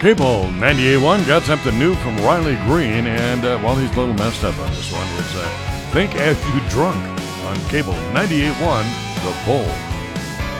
Cable 98.1 got something new from Riley Green, and while he's a little messed up on this one, it's Think As You Drunk on Cable 98.1, The Bull.